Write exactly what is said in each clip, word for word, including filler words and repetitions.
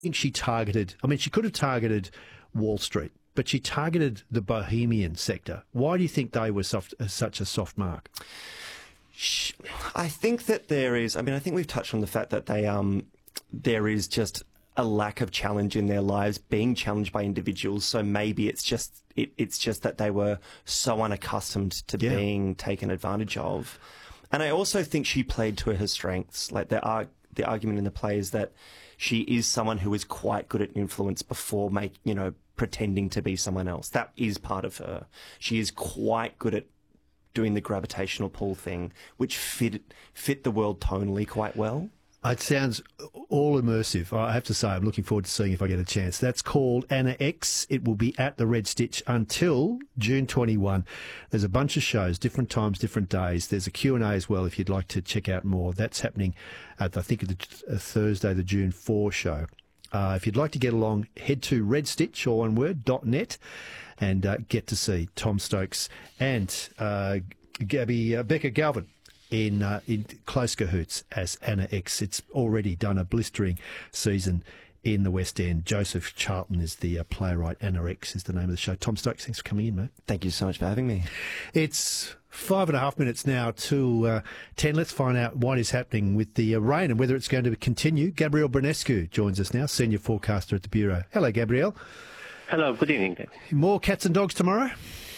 think she targeted, I mean, she could have targeted Wall Street, but she targeted the bohemian sector. Why do you think they were soft, uh, such a soft mark? I think that there is, I mean, I think we've touched on the fact that they, um, there is just a lack of challenge in their lives, being challenged by individuals. So maybe it's just, it, it's just that they were so unaccustomed to yeah. being taken advantage of. And I also think she played to her strengths. Like there are, the argument in the play is that she is someone who is quite good at influence before make, you know, pretending to be someone else. That is part of her. She is quite good at doing the gravitational pull thing, which fit fit the world tonally quite well. It sounds all immersive. I have to say, I'm looking forward to seeing if I get a chance. That's called Anna X. It will be at the Red Stitch until June twenty-first. There's a bunch of shows, different times, different days. There's a Q and A as well if you'd like to check out more. That's happening at, I think, the, uh, Thursday, the June fourth show. Uh, if you'd like to get along, head to redstitch, all one word, dot net, and uh, get to see Tom Stokes and uh, Gabby uh, Becca Galvin in uh, in close cahoots as Anna X. It's already done a blistering season in the West End. Joseph Charlton is the uh, playwright. Anna X is the name of the show. Tom Stokes, thanks for coming in, mate. Thank you so much for having me. It's five and a half minutes now to uh, ten. Let's find out what is happening with the uh, rain and whether it's going to continue. Gabrielle Brunescu joins us now, senior forecaster at the Bureau. Hello, Gabrielle. Hello, good evening. More cats and dogs tomorrow?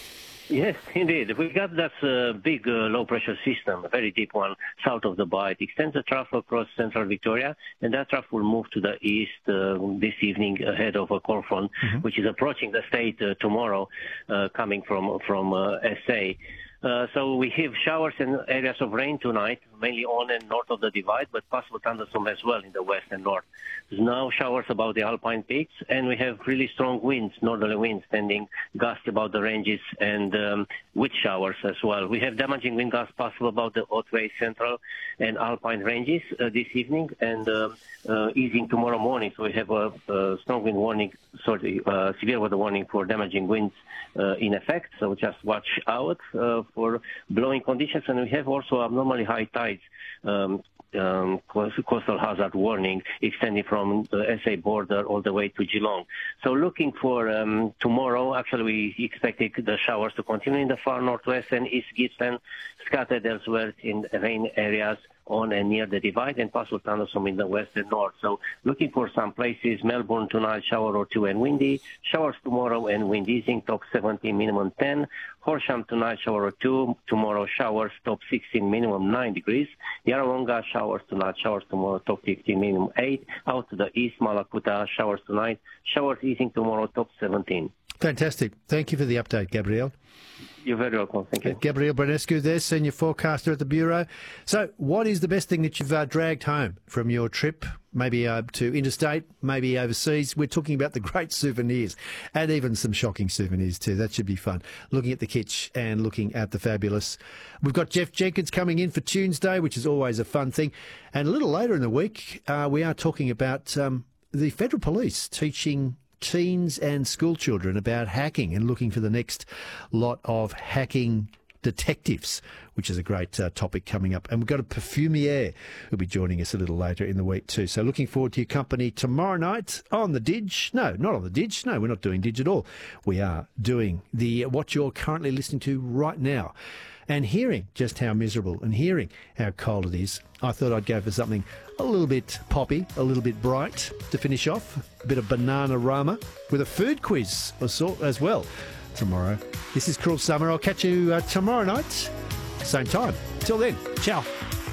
Yes, indeed. We got that uh, big uh, low-pressure system, a very deep one, south of the Bight. It extends the trough across central Victoria, and that trough will move to the east uh, this evening ahead of a cold front, mm-hmm. which is approaching the state uh, tomorrow, uh, coming from, from uh, S A. Uh, so we have showers and areas of rain tonight, mainly on and north of the Divide, but possible thunderstorms as well in the west and north. There's now showers about the Alpine peaks, and we have really strong winds, northerly winds, standing gusty about the ranges, and um, with showers as well. We have damaging wind gusts possible about the Otway Central and Alpine ranges uh, this evening, and uh, uh, easing tomorrow morning. So we have a, a strong wind warning, sorry, uh, severe weather warning for damaging winds uh, in effect. So just watch out uh, for blowing conditions, and we have also abnormally high tides. Um, um, coastal hazard warning extending from the S A border all the way to Geelong. So looking for um, tomorrow, actually we expected the showers to continue in the far northwest and East Gippsland, scattered elsewhere in rain areas on and near the Divide, and possible thunderstorm in the west and north. So looking for some places, Melbourne tonight, shower or two and windy. Showers tomorrow and wind easing, top seventeen, minimum ten. Horsham tonight, shower or two. Tomorrow, showers, top sixteen, minimum nine degrees. Yarrawonga, showers tonight, showers tomorrow, top fifteen, minimum eight. Out to the east, Malakuta, showers tonight. Showers easing tomorrow, top seventeen. Fantastic. Thank you for the update, Gabrielle. You're very welcome. Thank you. Gabrielle Brunescu there, senior forecaster at the Bureau. So what is the best thing that you've uh, dragged home from your trip, maybe uh, to interstate, maybe overseas? We're talking about the great souvenirs and even some shocking souvenirs too. That should be fun. Looking at the kitsch and looking at the fabulous. We've got Jeff Jenkins coming in for Tuesday, which is always a fun thing. And a little later in the week, uh, we are talking about um, the Federal Police teaching teens and school children about hacking and looking for the next lot of hacking detectives, which is a great uh, topic coming up. And we've got a perfumier who'll be joining us a little later in the week too. So looking forward to your company tomorrow night on the Didge. No, not on the Didge. No, we're not doing Didge at all. We are doing the what you're currently listening to right now. And hearing just how miserable and hearing how cold it is, I thought I'd go for something a little bit poppy, a little bit bright to finish off. A bit of Bananarama with a food quiz as well tomorrow. This is Cruel Summer. I'll catch you uh, tomorrow night, same time. Till then, ciao.